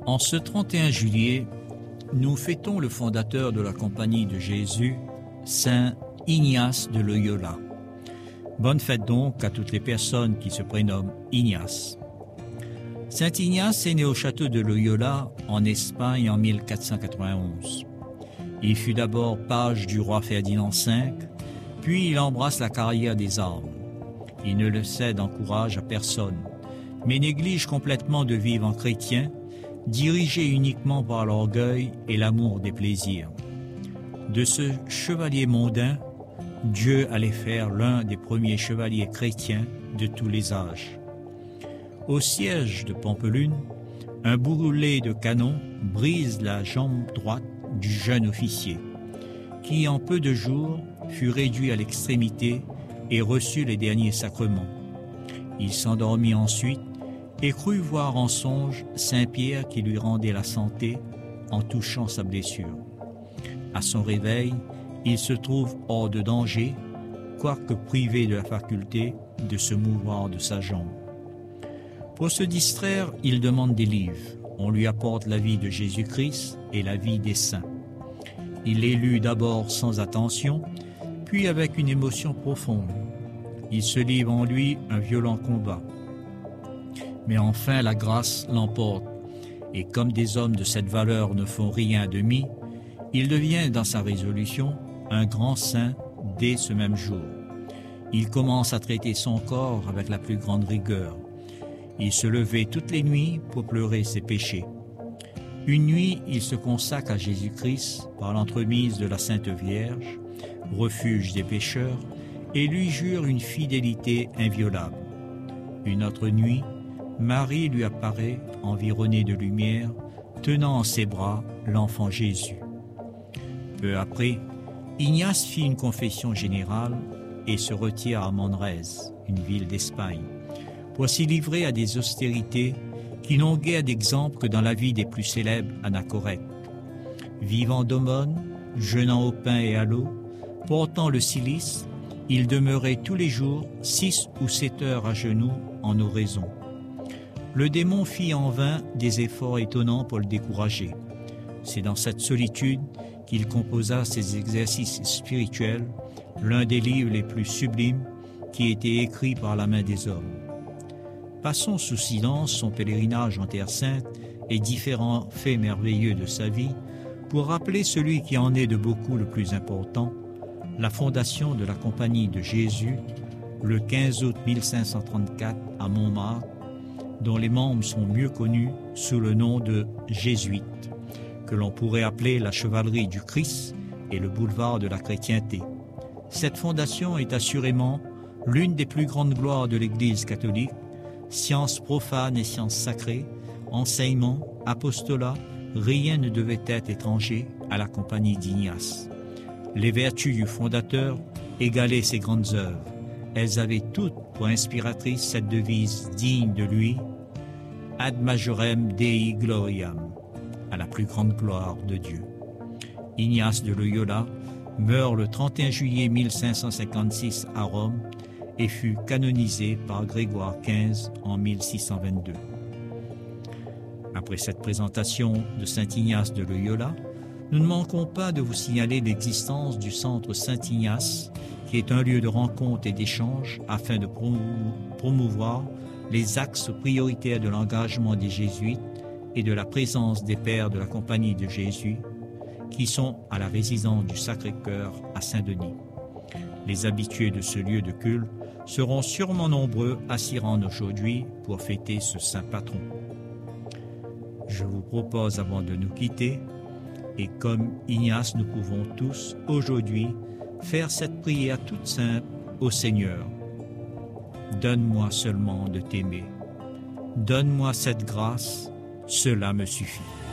En ce 31 juillet, nous fêtons le fondateur de la Compagnie de Jésus, Saint Ignace de Loyola. Bonne fête donc à toutes les personnes qui se prénomment Ignace. Saint Ignace est né au château de Loyola en Espagne en 1491. Il fut d'abord page du roi Ferdinand V, puis il embrasse la carrière des armes. Il ne le cède en courage à personne, mais néglige complètement de vivre en chrétien, dirigé uniquement par l'orgueil et l'amour des plaisirs. De ce chevalier mondain, Dieu allait faire l'un des premiers chevaliers chrétiens de tous les âges. Au siège de Pampelune, un boulet de canon brise la jambe droite du jeune officier, qui en peu de jours fut réduit à l'extrémité et reçut les derniers sacrements. Il s'endormit ensuite et crut voir en songe Saint-Pierre qui lui rendait la santé en touchant sa blessure. À son réveil, il se trouve hors de danger, quoique privé de la faculté de se mouvoir de sa jambe. Pour se distraire, il demande des livres. On lui apporte la vie de Jésus-Christ et la vie des saints. Il les lut d'abord sans attention, puis avec une émotion profonde. Il se livre en lui un violent combat. Mais enfin la grâce l'emporte, et comme des hommes de cette valeur ne font rien à demi, il devient dans sa résolution un grand saint dès ce même jour. Il commence à traiter son corps avec la plus grande rigueur. Il se levait toutes les nuits pour pleurer ses péchés. Une nuit, il se consacre à Jésus-Christ par l'entremise de la Sainte Vierge, refuge des pécheurs, et lui jure une fidélité inviolable. Une autre nuit, Marie lui apparaît environnée de lumière, tenant en ses bras l'enfant Jésus. Peu après, Ignace fit une confession générale et se retire à Manrès, une ville d'Espagne, pour s'y livrer à des austérités qui n'ont guère d'exemple que dans la vie des plus célèbres anachorètes. Vivant d'aumône, jeûnant au pain et à l'eau, portant le cilice, il demeurait tous les jours 6 ou 7 heures à genoux en oraison. Le démon fit en vain des efforts étonnants pour le décourager. C'est dans cette solitude qu'il composa ses exercices spirituels, l'un des livres les plus sublimes qui ait été écrit par la main des hommes. Passons sous silence son pèlerinage en Terre Sainte et différents faits merveilleux de sa vie pour rappeler celui qui en est de beaucoup le plus important, la fondation de la Compagnie de Jésus, le 15 août 1534 à Montmartre, dont les membres sont mieux connus sous le nom de jésuites, que l'on pourrait appeler la chevalerie du Christ et le boulevard de la chrétienté. Cette fondation est assurément l'une des plus grandes gloires de l'Église catholique, sciences profanes et sciences sacrées, enseignement, apostolat, rien ne devait être étranger à la Compagnie d'Ignace. Les vertus du fondateur égalaient ses grandes œuvres. Elles avaient toutes pour inspiratrice cette devise digne de lui, « Ad majorem Dei gloriam », à la plus grande gloire de Dieu. Ignace de Loyola meurt le 31 juillet 1556 à Rome et fut canonisé par Grégoire XV en 1622. Après cette présentation de Saint Ignace de Loyola, nous ne manquons pas de vous signaler l'existence du centre Saint-Ignace, qui est un lieu de rencontre et d'échange afin de promouvoir les axes prioritaires de l'engagement des jésuites et de la présence des pères de la Compagnie de Jésus, qui sont à la résidence du Sacré-Cœur à Saint-Denis. Les habitués de ce lieu de culte seront sûrement nombreux à s'y rendre aujourd'hui pour fêter ce saint patron. Je vous propose, avant de nous quitter, et comme Ignace, nous pouvons tous aujourd'hui faire cette prière toute simple au Seigneur. Donne-moi seulement de t'aimer. Donne-moi cette grâce, cela me suffit.